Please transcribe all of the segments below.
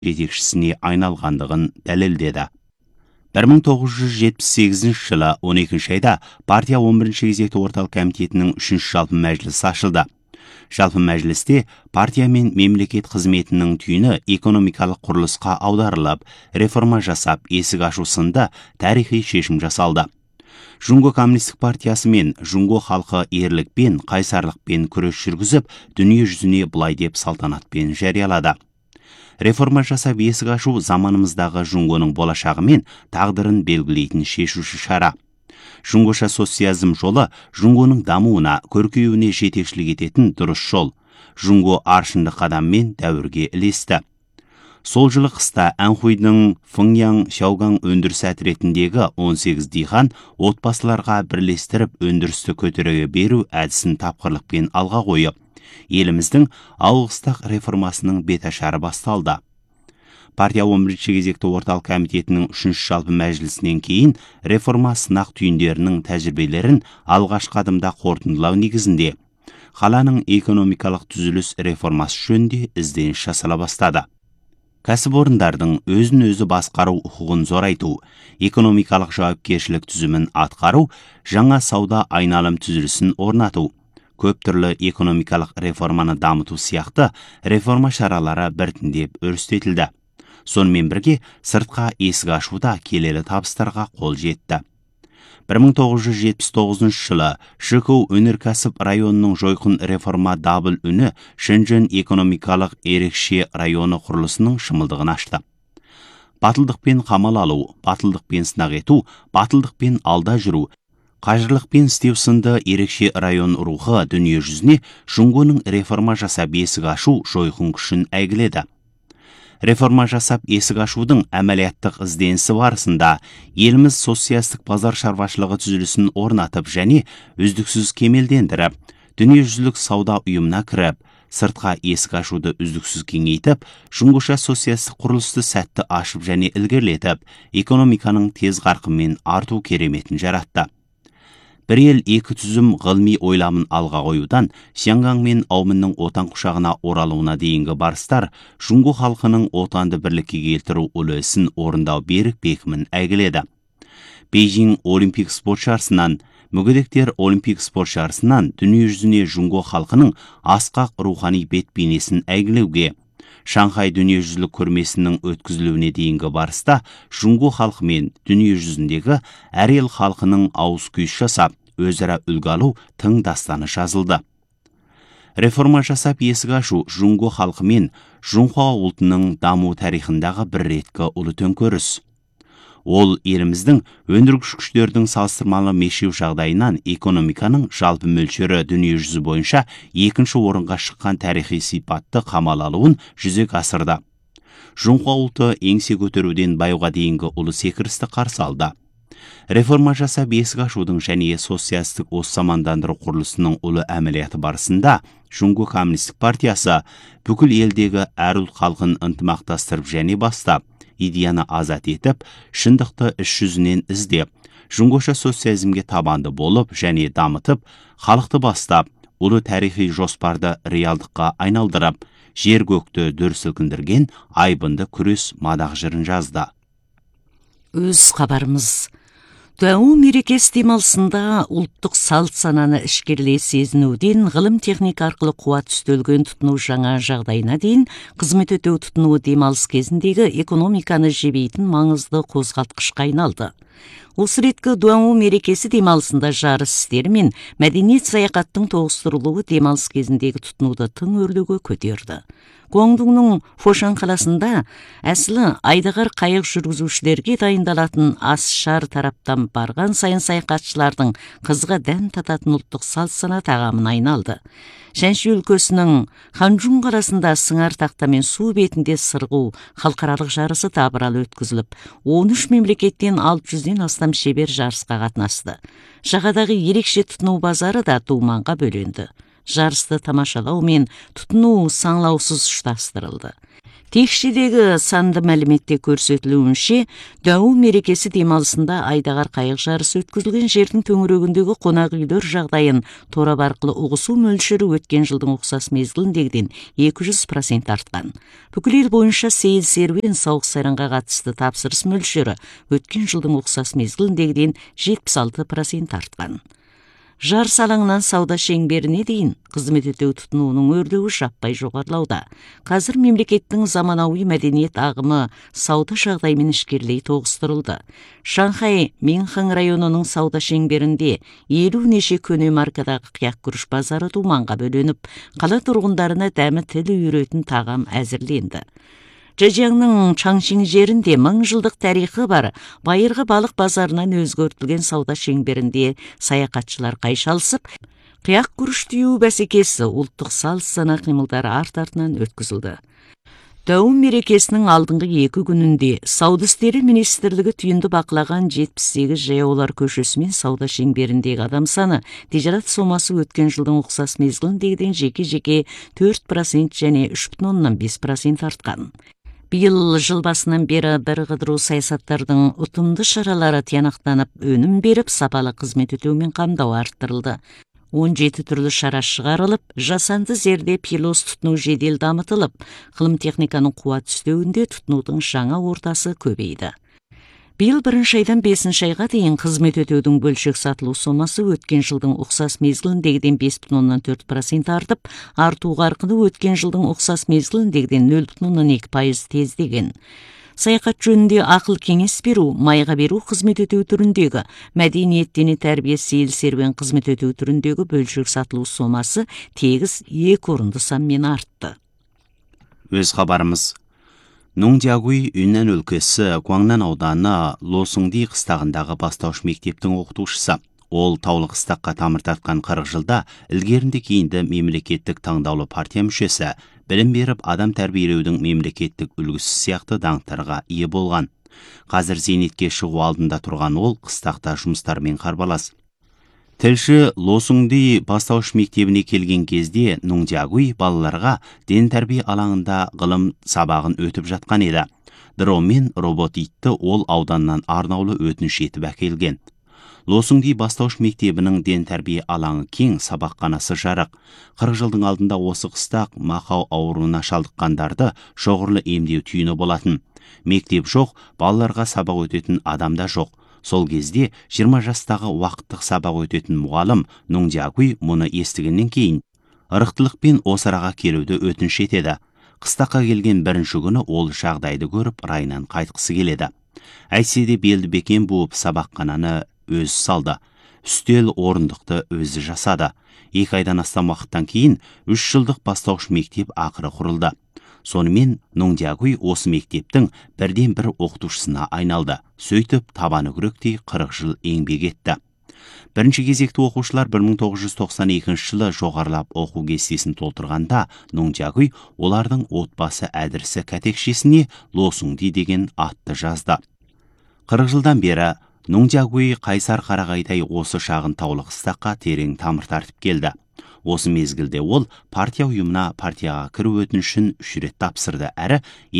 жетекшісіне айналғандығын дәлелдеді. 1978 жылы 12 айда партия 11 кезекті орталық комитетінің 3 жалпы мәжілісі ашылды. Жалпы мәжілісте партия мен мемлекет қызметінің түйіні экономикалық құрылысқа аударылып, реформа жасап, есік ашу сынды тарихи шешім жасалды. Жунго коммунистік партиясы мен Жунго халқы ерлікпен, қайсарлықпен күрес жүргізіп, дүние жүзіне былай деп салтанатпен жариялады. Реформа жасап есік ашу заманымыздағы Жунгоның болашағы мен тағдырын белгілейтін шешуші шара. Жунгоша социализм жолы Жунгоның дамуына, көркеюіне жетекшілік ететін дұрыс жол. Жунго аршынды қадаммен дәуірге ілесті. Сол жылы қыста Анхуйдың Фыңяң Шаугаң өндіріс әтіретіндегі 18 диқан отбасыларға бірлестіріп өндірісті көтереге беру әдісін тапқырлықпен алға қойып, еліміздің ауғыстық реформасының беташары басталды. Партия 11 кезекті орталық комитетінің 3 жалпы мәжілісінен кейін реформа сынақ түйіндерінің тәжірибелерін алғашқы адымда қорытындылау негізінде қаланың экономикалық түзіліс реформасы жөнінде ізденіс жасала бастады. Кәсіпорындардың өзін-өзі басқару құқығын зорайту, экономикалық жауапкершілік түзімін атқару, жаңа сауда айналым түзілісін орнату, көп түрлі экономикалық реформаны дамыту сияқты реформа шаралары біртіндеп өрістетілді. Сонымен бірге сыртқа есік ашуда келелі табыстарға қол жетті. 1979 жылы Шикоу өнеркәсіп районының жойқын реформа дабыл үні Шэньчжэнь экономикалық ерекше районы құрылысының шымылдығын ашты. Батылдықпен қамал алу, батылдықпен сынақ ету, батылдықпен алда жүру, қажырлықпен істеу сынды ерекше район рухы дүние жүзіне Жунгоның реформа жасап есік ашу жойқын күшін әйгіледі. Реформа жасап есік ашудың әмәлияттық ізденісі барысында еліміз социалистік базар шаруашылығы түзілісін орнатып және үздіксіз кемелдендіріп, дүниежүзілік сауда ұйымына кіріп, сыртқа есік ашуды үздіксіз кеңейтіп, Жунгоша социалистік құрылысты сәтті ашып және ілгерілетіп, экономиканың тез қарқынмен арту кереметін жаратты. Бір ел екі түзім ғылми ойламын алға қоюдан Сянгаң мен Аумынның отан құшағына оралуына дейінгі барыстар Жунго халқының отанды бірлікке келтіру үлесін орындау берік бекімін әйгіледі. Бейжің олимпик спорт жарысынан, мүгедектер олимпик спорт жарысынан дүние жүзіне Жунго халқының асқақ рухани бет бейнесін әйгілеуге, Шанхай дүниежүзілік көрмесінің өткізілуіне дейінгі барыста Жунго халқы мен дүние жүзіндегі әр ел халқының ауыз күйіс жасап, өзара үлгі алу тың дастаны жазылды. Реформа жасап есік ашу Жунго халқы мен Жунхуа ұлтының даму тарихындағы бір реткі ұлы төңкеріс. Ол еліміздің өндіргіш күштердің салыстырмалы мешеу жағдайынан экономиканың жалпы мөлшері дүние жүзі бойынша екінші орынға шыққан тарихи сипатты қамал алуын жүзеге асырды. Жунхуа ұлты еңсе көтеруден баюға дейінгі ұлы секірісті қарсы алды. Реформа жасап есік ашудың және социалистік осамандандыру құрылысының ұлы әмілияты барысында Жунго коммунистік партиясы бүкіл елдегі әр ұлт халқын ынтымақтастырып және бастап, идеяны азат етіп, шындықты іс жүзінен іздеп, Жунгоша социализмге табанды болып және дамытып, халықты бастап, ұлы тарихи жоспарды реалдыққа айналдырып, жер көкті дүр сілкіндірген айбынды күрес мадақ жырын жазды. Өз хабарымыз. Дуау мерекесі демалысында ұлттық салт сананы ішкерлей сезінуден ғылым техника арқылы қуат үстелген тұтыну жаңа жағдайына дейін қызмет өтеу тұтынуы демалыс кезіндегі экономиканы жебейтін маңызды қозғалтқышқа айналды. Осы реткі Дуау мерекесі демалысында жарыс істері мен мәдениет саяхаттың тоғыстырылуы демалыс кезіндегі тұтынуды тың өрлеуге көтерді. Гуандунның Фошан қаласында әсілі айдағар қайық жүргізушілерге дайындалатын ас-шар тараптан барған сайын саяхатшылардың қызға дәм тататын ұлттық салт сана тағамына айналды. Шэньши өлкесінің Ханчжун қаласында сыңар тақтамен су бетінде сырғу халықаралық жарысы табыралы өткізіліп, 13 мемлекеттен 600-ден астам шебер жарысқа қатынасты. Жағадағы ерекше тұтыну базары да думанға бөленді. Жарысты тамашалау мен тұтыну саңлаусыз ұштастырылды. Текшедегі санды мәліметте көрсетілуінше, Дәу мерекесі демалысында айдағар қайық жарысы өткізілген жердің төңірегіндегі қонақ үйлер жағдайын торап арқылы ұғысу мөлшері өткен жылдың ұқсас мезгіліндегіден 200% артқан. Бүкіл ел бойынша сейіл серуен сауық сайранға қатысты тапсырыс мөлшері өткен жылдың ұқсас мезгіліндегіден 76% артқан. Жарыс алаңынан сауда шеңберіне дейін қызмет өтеу тұтынуының өрлеуі жаппай жоғарылауда. Қазір мемлекеттің заманауи мәдениет ағымы сауда жағдаймен ішкерлей тоғыстырылды. Шанхай Минхан районының сауда шеңберінде 50 неше көне маркадағы қияқ күріш базары думанға бөленіп, қала тұрғындарына дәмі тілі үйретін тағам әзірленді. Джэжиаңның Чаңшин жерінде 1000 жылдық тарихы бар байырғы балық базарынан өзгертілген сауда шеңберінде саяхатшылар қайшалысып, қияқ күріш түйу бәсекесі ұлттық салт-сана қимылдары арт-артынан өткізілді. Дәуім мерекесінің алдыңғы 2 күнінде Сауда істері министрлігі түйінді бақылаған 78 жаяулар көшесімен сауда шеңберіндегі адам саны тижарат сомасы өткен жылдың ұқсас мезгіліндегіден жеке-жеке 4% және 3,5% артқан. Биыл жыл басынан бері бірқыдыру саясаттардың ұтымды шаралары тиянақтанып, өнім беріп, сапалы қызмет өтеумен қамдау арттырылды. 17 түрлі шара шығарылып, жасанды зерде пилос тұтыну жедел дамытылып, ғылым техниканың қуат үстеуінде тұтынудың жаңа ортасы көбейді. Биыл 1 айдан 5 айға дейін қызмет өтеудің бөлшек сатылу сомасы өткен жылдың ұқсас мезгіліндегіден 5,4% артып, арту қарқыны өткен жылдың ұқсас мезгіліндегіден 0,2% тездеген. Саяхат жөнінде ақыл кеңес беру, майға беру қызмет өтеу түріндегі, мәдениет дене тәрбие сейіл серуен қызмет өтеу түріндегі бөлшек сатылу сомасы тегіс 2 орынды санмен артты. Өз хабарымыз. Нуңдягуй Үннән өлкесі Гуаңнан ауданы Лосуңди қыстағындағы бастауыш мектептің оқытушысы. Ол таулы қыстаққа тамыр тартқан 40 жылда ілгерінде кейінді мемлекеттік таңдаулы партия мүшесі, білім беріп адам тәрбиелеудің мемлекеттік үлгісі сияқты даңқтарға ие болған. Қазір зейнетке шығу алдында тұрған ол қыстақта жұмыстармен қарбалас. Тілші Лосуңди бастауыш мектебіне келген кезде Нуңдягуй балаларға ден тәрбие алаңында ғылым сабағын өтіп жатқан еді. Дромен робот итті ол ауданнан арнаулы өтініш етіп әкелген. Лосуңди бастауыш мектебінің ден тәрбие алаңы кең, сабақханасы жарық. 40 жылдың алдында осы қыстақ мақау ауруына шалдыққандарды шоғырлы емдеу түйіні болатын. Мектеп жоқ, балаларға сабақ өтетін адамда жоқ. Сол кезде 20 жастағы уақыттық сабақ өтетін мұғалім Нуңдягуй мұны естігеннен кейін ырықтылықпен осы араға келуді өтініш етеді. Қыстаққа келген бірінші күні ол жағдайды көріп райынан қайтқысы келеді. Әйтсе де белді бекен буып сабақхананы өзі салды. Үстел орындықты өзі жасады. 2 айдан астам уақыттан кейін 3 жылдық бастауыш мектеп ақыры құрылды. Сонымен Нуңдягуй осы мектептің бірден бір оқытушысына айналды. Сөйтіп табаны күректей 40 жыл еңбек етті. Бірінші кезекті оқушылар 1992 жылы жоғарылап оқу кестесін толтырғанда Нуңдягуй олардың отбасы әдірісі кәтекшесіне Лосуңди деген атты жазды. 40 жылдан бері Нуңдягуй қайсар қарағайдай осы шағын таулы қыстаққа терең тамыр тартып келді. Осы мезгілде ол партия ұйымына партияға кіру өтінішін 3 рет тапсырды әрі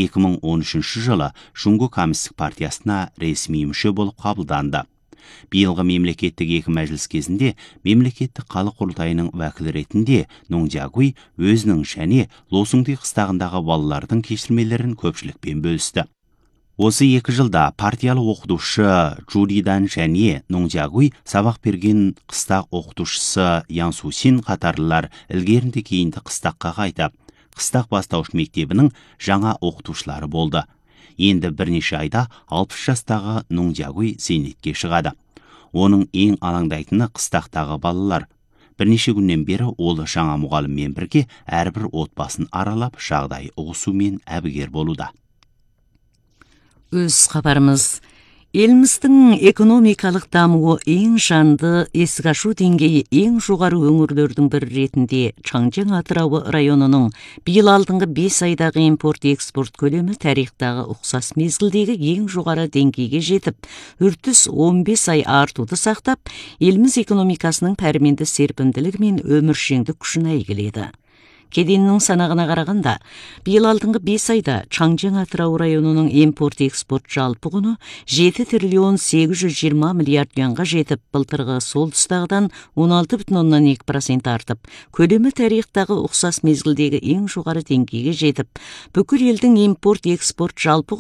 2013 жылы Шуңгу коммунистік партиясына ресми мүше болып қабылданды. Биылғы мемлекеттік 2 мәжіліс кезінде мемлекеттік халық құрылтайының уәкілі ретінде Нуңдягуй өзінің және Лосуңди қыстағындағы балалардың кешірмелерін көпшілікпен бөлісті. Осы 2 жылда партиялы оқытушы Джуридан және Нуңдягуй сабақ берген қыстақ оқытушысы Ян Сусин қатарлылар ілгерінде кейінді қыстаққа қайтып, қыстақ бастауыш мектебінің жаңа оқытушылары болды. Енді бірнеше айда 60 жастағы Нуңдягуй зейнетке шығады. Оның ең алаңдайтыны қыстақтағы балалар. Бірнеше күннен бері ол жаңа мұғаліммен бірге әрбір отбасын аралап жағдай ұғысумен әбігер болуда. Өз хабарымыз. Еліміздің экономикалық дамуы ең жанды, есік ашу деңгейі ең жоғары өңірлердің бір ретінде Чаңжаң Атырауы районының биыл алдыңғы 5 айдағы импорт-экспорт көлемі тарихтағы ұқсас мезгілдегі ең жоғары деңгейге жетіп, үрдіс 15 ай артуды сақтап, еліміз экономикасының пәрменді серпімділігі мен өміршеңдік күшін әйгіледі. Кеденнің санағына қарағанда, биыл алдыңғы 5 айда Чаңжың Атырау районының импорт-экспорт жалпы құны 7 триллион 820 миллиард юанға жетіп, былтырғы сол тұстағыдан 16,2% артып, көлемі тарихтағы ұқсас мезгілдегі ең жоғары деңгейге жетіп, бүкіл елдің импорт-экспорт жалпы